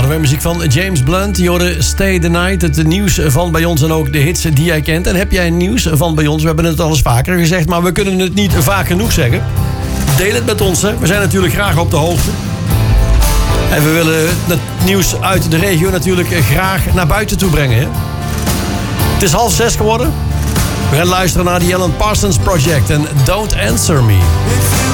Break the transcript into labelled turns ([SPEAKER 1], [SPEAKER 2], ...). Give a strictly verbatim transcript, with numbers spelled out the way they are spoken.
[SPEAKER 1] weer muziek van James Blunt. Je hoorde Stay the Night, het nieuws van bij ons en ook de hits die jij kent. En heb jij nieuws van bij ons? We hebben het al eens vaker gezegd, maar we kunnen het niet vaak genoeg zeggen. Deel het met ons, hè. We zijn natuurlijk graag op de hoogte. En we willen het nieuws uit de regio natuurlijk graag naar buiten toe brengen, hè. Het is half zes geworden. We gaan luisteren naar The Alan Parsons Project en Don't Answer Me.